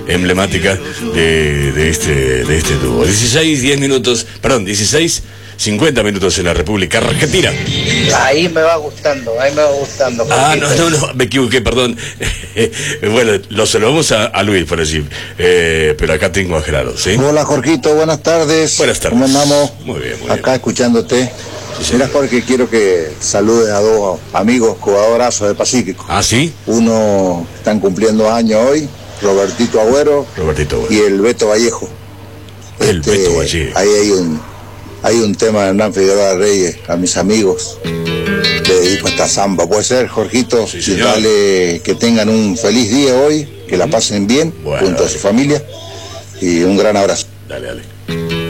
emblemática de este dúo. 50 minutos en la República Argentina. Ahí me va gustando. No, me equivoqué, perdón. Bueno, lo saludamos a Luis por allí, pero acá tengo a Gerardo, ¿sí? Hola, Jorgito, buenas tardes. Buenas tardes. ¿Cómo andamos? Muy bien, muy acá bien. Escuchándote. Sí, Mira, Jorge, quiero que saludes a dos amigos jugadorazos de Pacífico. ¿Ah, sí? Uno están cumpliendo años hoy, Robertito Agüero y el Beto Vallejo. Beto Vallejo. Ahí hay un tema de Hernán Figueroa Reyes, a mis amigos. Le dedico esta samba. ¿Puede ser, Jorgito? Sí, y señor. dale que tengan un feliz día hoy, que la pasen bien, junto a su familia. Y un gran abrazo. Dale.